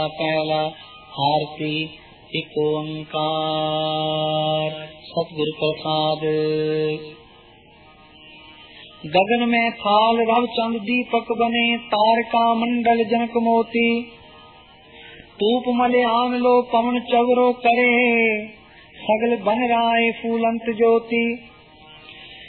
पहला आरती एक ओंकार सतगुरु प्रसाद। गगन में थाल रव चंद दीपक बने, तारका मंडल जनक मोती। तूप मले आन लो पवन चवरो करे, सगल बन राय फूलंत ज्योति।